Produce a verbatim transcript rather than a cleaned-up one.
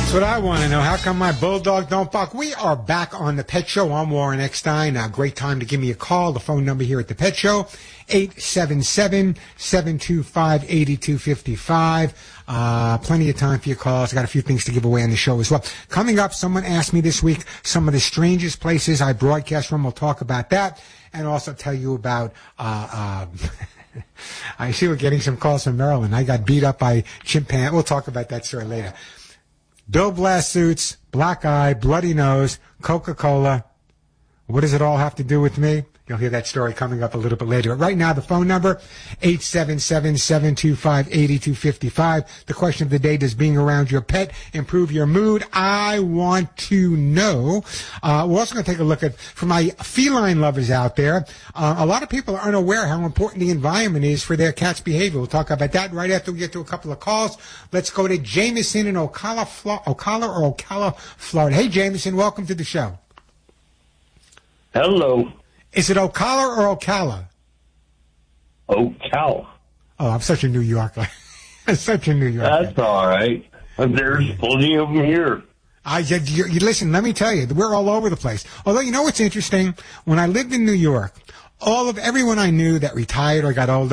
That's what I want to know. How come my bulldog don't bark? We are back on the Pet Show. I'm Warren Eckstein. Now, great time to give me a call. The phone number here at the Pet Show, eight seven seven, seven two five, eight two five five. Uh, plenty of time for your calls. I got a few things to give away on the show as well. Coming up, someone asked me this week some of the strangest places I broadcast from. We'll talk about that and also tell you about... Uh, uh, I see we're getting some calls from Maryland. I got beat up by chimpanzee. We'll talk about that story later. Bill Blass suits, black eye, bloody nose, Coca-Cola. What does it all have to do with me? You'll hear that story coming up a little bit later. Right now, the phone number, eight seven seven, seven two five, eight two five five. The question of the day, does being around your pet improve your mood? I want to know. Uh, we're also going to take a look at, for my feline lovers out there, uh, a lot of people are unaware how important the environment is for their cat's behavior. We'll talk about that right after we get to a couple of calls. Let's go to Jameson in Ocala, Flo- Ocala or Ocala, Florida. Hey, Jameson, welcome to the show. Hello. Is it Ocala or Ocala? Ocala. Oh, I'm such a New Yorker. I'm such a New Yorker. That's all right. There's plenty of them here. I, you, you, listen, let me tell you, we're all over the place. Although, you know what's interesting? When I lived in New York, all of everyone I knew that retired or got older,